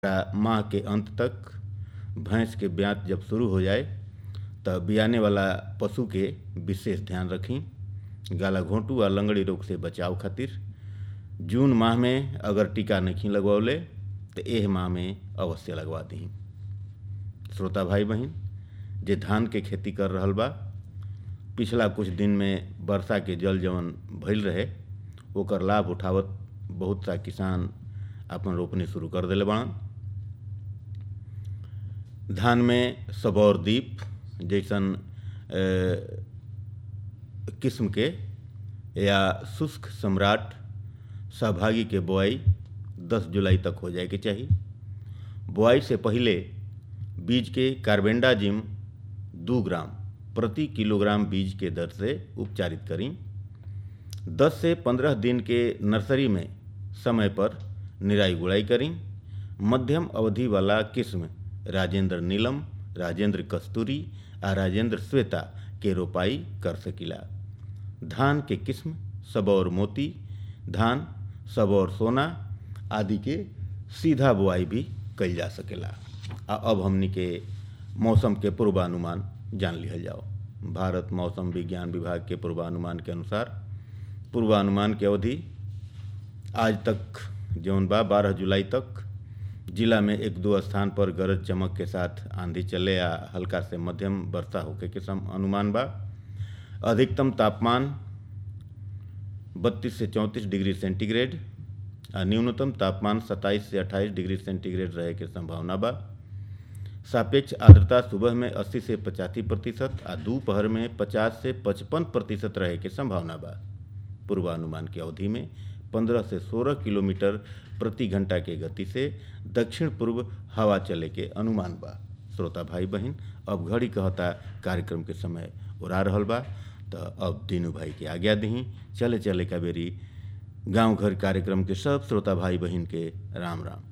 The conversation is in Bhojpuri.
माह के अंत तक भैंस के ब्यात जब शुरू हो जाए तब बियाने वाला पशु के विशेष ध्यान रखी। गाला घोंटू और लंगड़ी रोग से बचाव खातिर जून माह में अगर टीका नहीं लगवौले तो एह माह में अवश्य लगवा दी। श्रोता भाई बहन जे धान के खेती कर रहल बा, पिछला कुछ दिन में वर्षा के जल जवन भइल रहे ओकर लाभ उठावत बहुत सा किसान अपन रोपनी शुरू कर देले बाड़न। धान में सबौर दीप जैसन किस्म के या शुष्क सम्राट सहभागी के बोआई 10 जुलाई तक हो जाए के चाहिए। बोआई से पहले बीज के कार्बेंडाजिम 2 ग्राम प्रति किलोग्राम बीज के दर से उपचारित करें। 10 से 15 दिन के नर्सरी में समय पर निराई गुड़ाई करें। मध्यम अवधि वाला किस्म राजेंद्र नीलम, राजेंद्र कस्तूरी और राजेंद्र श्वेता के रोपाई कर सकीला। धान के किस्म सबौर मोती, धान सबौर सोना आदि के सीधा बुआई भी कइल जा सकेला। अब हमनी के मौसम के पूर्वानुमान जान लिहल जाओ। भारत मौसम विज्ञान विभाग के पूर्वानुमान के अनुसार पूर्वानुमान की अवधि आज तक जौन बा 12 जुलाई तक जिला में 1-2 स्थान पर गरज चमक के साथ आंधी चले या हल्का से मध्यम वर्षा होके के अनुमान बा। अधिकतम तापमान 32 से 34 डिग्री सेंटीग्रेड और न्यूनतम तापमान 27 से 28 डिग्री सेंटीग्रेड रहे के संभावना बा। सापेक्ष आर्द्रता सुबह में 80 से 85% और दोपहर में 50 से 55% रहे के संभावना बा। पूर्वानुमान की अवधि में 15 से 16 किलोमीटर प्रति घंटा के गति से दक्षिण पूर्व हवा चले के अनुमान बा। श्रोता भाई बहन अब घड़ी कहता कार्यक्रम के समय उड़ा रहल बा, तो अब दीनू भाई के आज्ञा दी। चले चले का बेरी गाँव घर कार्यक्रम के सब श्रोता भाई बहन के राम राम।